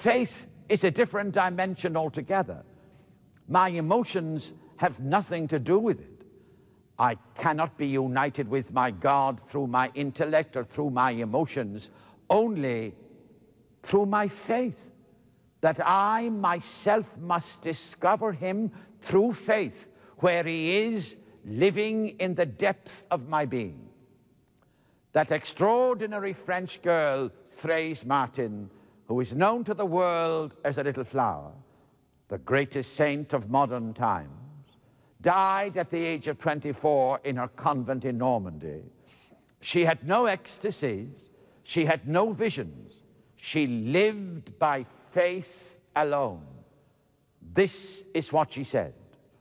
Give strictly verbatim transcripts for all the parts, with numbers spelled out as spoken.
Faith is a different dimension altogether. My emotions have nothing to do with it. I cannot be united with my God through my intellect or through my emotions, only through my faith, that I myself must discover him through faith, where he is living in the depths of my being. That extraordinary French girl, Thérèse Martin, who is known to the world as a little flower, the greatest saint of modern times, died at the age of twenty-four in her convent in Normandy. She had no ecstasies, she had no visions. She lived by faith alone. This is what she said.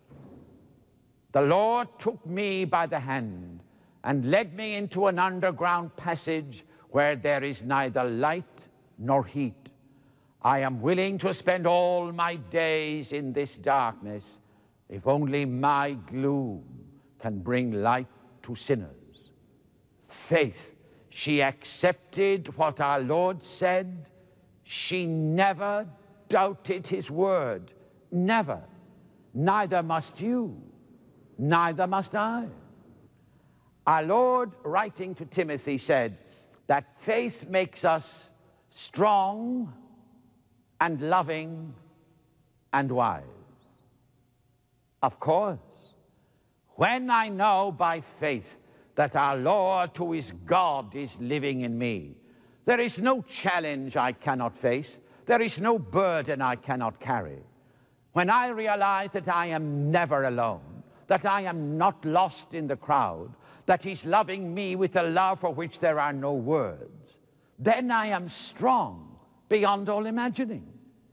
The Lord took me by the hand and led me into an underground passage where there is neither light nor heat. I am willing to spend all my days in this darkness, if only my gloom can bring light to sinners. Faith. She accepted what our Lord said. She never doubted his word. Never. Neither must you. Neither must I. Our Lord, writing to Timothy, said that faith makes us strong and loving and wise. Of course, when I know by faith that our Lord, who is God, is living in me, there is no challenge I cannot face. There is no burden I cannot carry. When I realize that I am never alone, that I am not lost in the crowd, that he's loving me with a love for which there are no words, then I am strong beyond all imagining.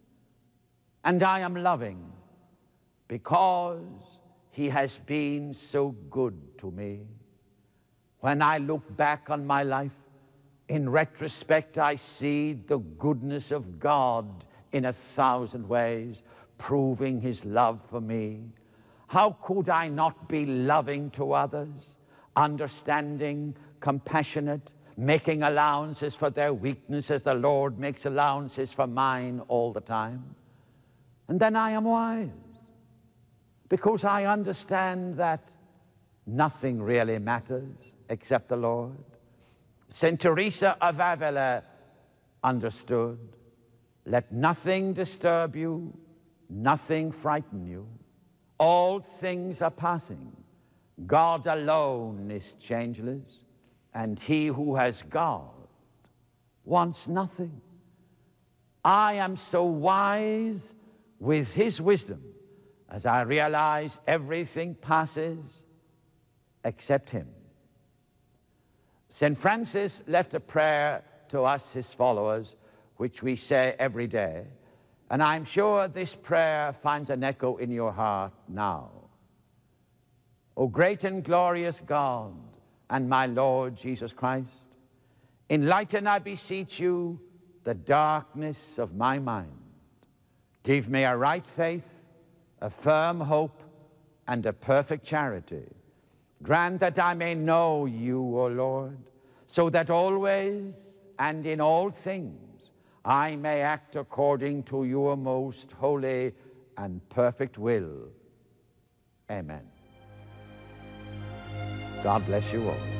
And I am loving because he has been so good to me. When I look back on my life, in retrospect, I see the goodness of God in a thousand ways, proving his love for me. How could I not be loving to others, understanding, compassionate, making allowances for their weaknesses? The Lord makes allowances for mine all the time. And then I am wise, because I understand that nothing really matters except the Lord. Saint Teresa of Avila understood, let nothing disturb you, nothing frighten you. All things are passing. God alone is changeless, and he who has God wants nothing. I am so wise with his wisdom as I realize everything passes except him. Saint Francis left a prayer to us, his followers, which we say every day, and I'm sure this prayer finds an echo in your heart now. O great and glorious God and my Lord Jesus Christ, enlighten, I beseech you, the darkness of my mind. Give me a right faith, a firm hope, and a perfect charity. Grant that I may know you, O Lord, so that always and in all things I may act according to your most holy and perfect will. Amen. God bless you all.